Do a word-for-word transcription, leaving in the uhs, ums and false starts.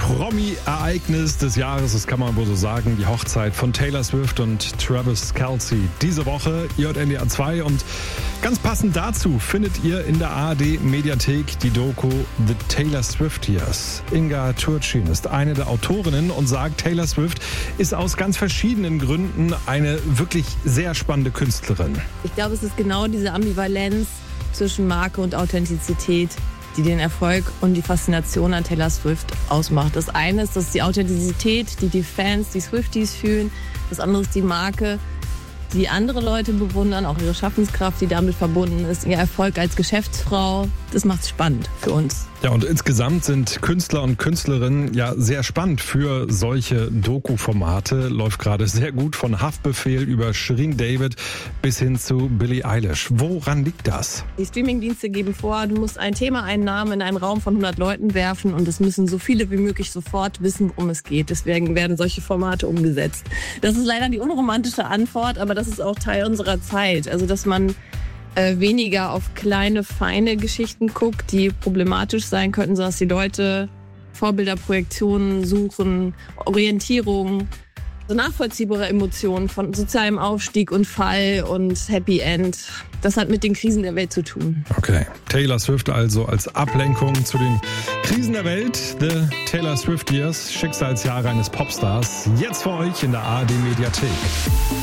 Promi-Ereignis des Jahres, das kann man wohl so sagen, die Hochzeit von Taylor Swift und Travis Kelce. Diese Woche hier auf N D R zwei und ganz passend dazu findet ihr in der A R D-Mediathek die Doku The Taylor Swift Years. Inga Turcin ist eine der Autorinnen und sagt, Taylor Swift ist aus ganz verschiedenen Gründen eine wirklich sehr spannende Künstlerin. Ich glaube, es ist genau diese Ambivalenz zwischen Marke und Authentizität, die den Erfolg und die Faszination an Taylor Swift ausmacht. Das eine ist, das ist die Authentizität, die die Fans, die Swifties fühlen. Das andere ist die Marke, die andere Leute bewundern, auch ihre Schaffenskraft, die damit verbunden ist, ihr Erfolg als Geschäftsfrau. Das macht es spannend für uns. Ja, und insgesamt sind Künstler und Künstlerinnen ja sehr spannend für solche Doku-Formate. Läuft gerade sehr gut von Haftbefehl über Shirin David bis hin zu Billie Eilish. Woran liegt das? Die Streamingdienste geben vor, du musst ein Thema, einen Namen in einen Raum von hundert Leuten werfen und es müssen so viele wie möglich sofort wissen, worum es geht. Deswegen werden solche Formate umgesetzt. Das ist leider die unromantische Antwort, aber das ist auch Teil unserer Zeit. Also, dass man äh, weniger auf kleine, feine Geschichten guckt, die problematisch sein könnten, sondern dass die Leute Vorbilder, Projektionen suchen, Orientierung, so nachvollziehbare Emotionen von sozialem Aufstieg und Fall und Happy End. Das hat mit den Krisen der Welt zu tun. Okay, Taylor Swift also als Ablenkung zu den Krisen der Welt. The Taylor Swift Years, Schicksalsjahre eines Popstars. Jetzt für euch in der A R D-Mediathek.